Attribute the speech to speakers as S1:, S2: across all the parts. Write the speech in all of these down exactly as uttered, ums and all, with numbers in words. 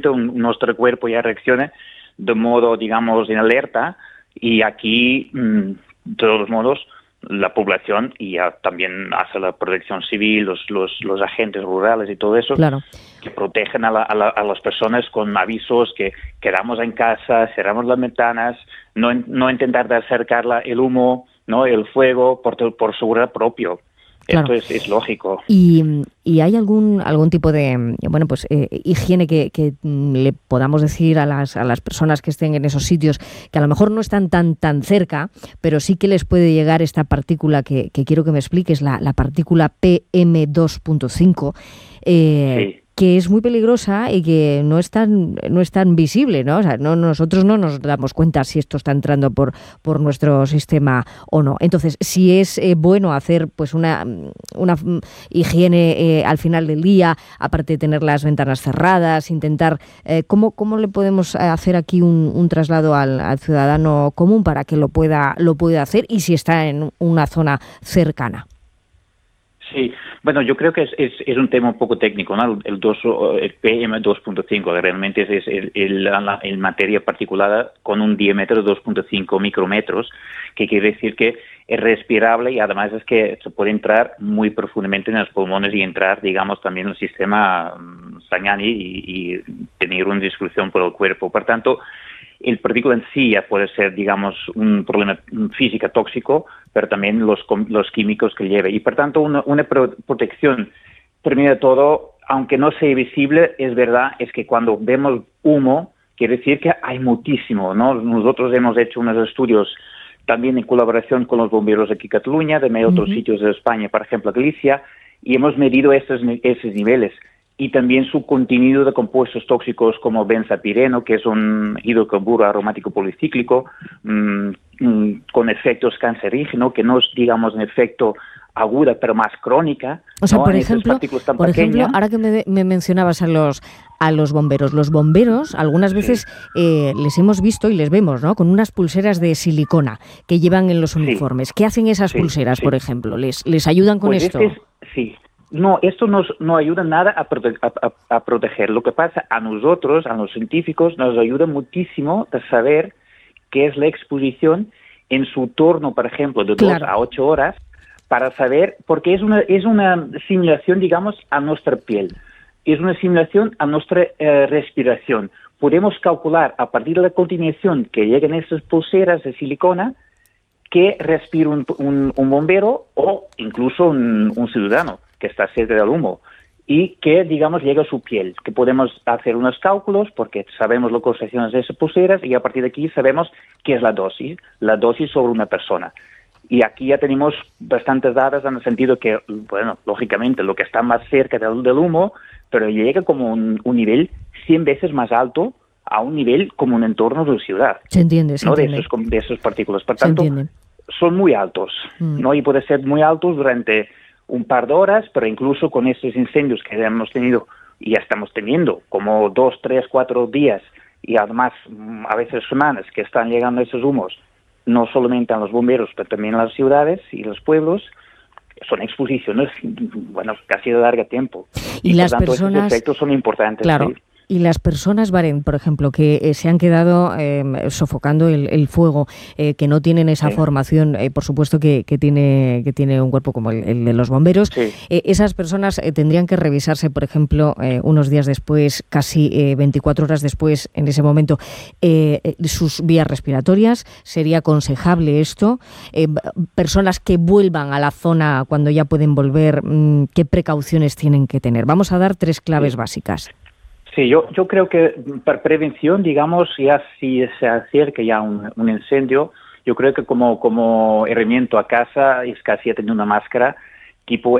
S1: momento un, nuestro cuerpo ya reacciona de modo, digamos, en alerta, y aquí, mmm, de todos modos, la población y ya también hace la protección civil, los, los, los agentes rurales y todo eso,
S2: claro,
S1: que protegen a, la, a, la, a las personas con avisos que quedamos en casa, cerramos las ventanas, no, no intentar de acercar la, el humo, no el fuego, por, por seguridad propio.
S2: Claro.
S1: Esto es, es lógico.
S2: ¿Y, y hay algún algún tipo de bueno pues eh, higiene que, que le podamos decir a las a las personas que estén en esos sitios, que a lo mejor no están tan tan cerca, pero sí que les puede llegar esta partícula que, que quiero que me expliques, la, la partícula P M dos punto cinco, eh, sí. que es muy peligrosa y que no es tan no es tan visible, ¿no? O sea, no nosotros no nos damos cuenta si esto está entrando por por nuestro sistema o no. Entonces, si es eh, bueno hacer pues una una higiene eh, al final del día, aparte de tener las ventanas cerradas, intentar eh, cómo cómo le podemos hacer aquí un, un traslado al, al ciudadano común para que lo pueda lo pueda hacer, y si está en una zona cercana.
S1: Sí, bueno, yo creo que es, es, es un tema un poco técnico, ¿no? El, dos, el P M dos punto cinco realmente es, es el, el, la, el materia particulada con un diámetro de dos punto cinco micrómetros, que quiere decir que es respirable y además es que se puede entrar muy profundamente en los pulmones y entrar, digamos, también en el sistema sanguíneo y, y tener una distribución por el cuerpo. Por tanto, el partícula en sí ya puede ser, digamos, un problema físico tóxico, pero también los, los químicos que lleve. Y, por tanto, una, una protección, termina de todo, aunque no sea visible, es verdad, es que cuando vemos humo, quiere decir que hay muchísimo, ¿no? Nosotros hemos hecho unos estudios también en colaboración con los bomberos aquí en Cataluña, de uh-huh. otros sitios de España, por ejemplo, Galicia, y hemos medido esos, esos niveles. Y también su contenido de compuestos tóxicos como benzapireno, que es un hidrocarburo aromático policíclico, mmm, mmm, con efectos cancerígenos, que no es, digamos, un efecto aguda, pero más crónica.
S2: O sea,
S1: ¿no?
S2: por,
S1: en
S2: ejemplo, por ejemplo, ahora que me, me mencionabas a los a los bomberos, los bomberos algunas veces sí. eh, les hemos visto y les vemos, ¿no? Con unas pulseras de silicona que llevan en los uniformes. Sí. ¿Qué hacen esas sí, pulseras, sí. por ejemplo? ¿Les, les ayudan con
S1: pues
S2: esto?
S1: Este es, sí. No, esto nos, no ayuda nada a, prote- a, a, a proteger. Lo que pasa a nosotros, a los científicos, nos ayuda muchísimo de saber qué es la exposición en su turno, por ejemplo, de
S2: claro.
S1: dos a ocho horas, para saber, porque es una, es una simulación, digamos, a nuestra piel. Es una simulación a nuestra eh, respiración. Podemos calcular a partir de la continuación que lleguen esas pulseras de silicona que respira un, un, un bombero o incluso un, un ciudadano que está cerca del humo, y que, digamos, llega a su piel, que podemos hacer unos cálculos porque sabemos las concentraciones de esas pulseras y a partir de aquí sabemos qué es la dosis, la dosis sobre una persona. Y aquí ya tenemos bastantes datos en el sentido que, bueno, lógicamente, lo que está más cerca del, del humo, pero llega como un, un nivel cien veces más alto a un nivel como un entorno de ciudad.
S2: Se entiende, se
S1: ¿no?
S2: entiende.
S1: De esos, de esas partículas. Por tanto, son muy altos,
S2: mm.
S1: ¿no? Y puede ser muy altos durante un par de horas, pero incluso con estos incendios que hemos tenido y ya estamos teniendo, como dos, tres, cuatro días y además a veces semanas que están llegando esos humos, no solamente a los bomberos, pero también a las ciudades y los pueblos, son exposiciones, bueno, casi de largo tiempo.
S2: Y, y
S1: por
S2: las
S1: tanto,
S2: personas,
S1: esos efectos son importantes.
S2: Claro.
S1: ¿sí?
S2: Y las personas, Baren, por ejemplo, que eh, se han quedado eh, sofocando el, el fuego, eh, que no tienen esa sí. formación, eh, por supuesto que, que tiene que tiene un cuerpo como el, el de los bomberos,
S1: sí.
S2: eh, esas personas eh, tendrían que revisarse, por ejemplo, eh, unos días después, casi eh, veinticuatro horas después, en ese momento, eh, sus vías respiratorias. ¿Sería aconsejable esto? Eh, personas que vuelvan a la zona cuando ya pueden volver, ¿qué precauciones tienen que tener? Vamos a dar tres claves
S1: sí.
S2: básicas.
S1: Sí, yo, yo creo que para prevención, digamos, ya si se acerca ya un, un incendio, yo creo que como, como herramienta a casa es casi tener una máscara tipo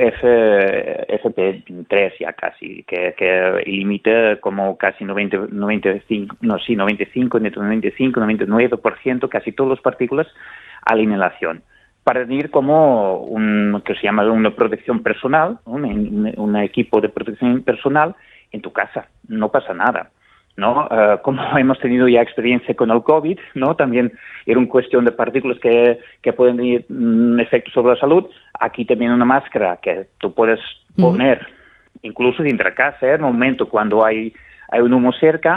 S1: F, F P tres ya casi, que, que limita como casi noventa, noventa y cinco, no, sí, noventa y cinco, noventa y cinco, noventa y nueve por ciento, casi todas las partículas a la inhalación. Para tener como un, que se llama una protección personal, un, un, un equipo de protección personal en tu casa, no pasa nada, ¿no? Uh, como hemos tenido ya experiencia con el COVID, ¿no? También era una cuestión de partículas que, que pueden tener un efecto sobre la salud. Aquí también una máscara que tú puedes poner, mm. incluso dentro de casa, ¿eh? En el momento cuando hay, hay un humo cerca,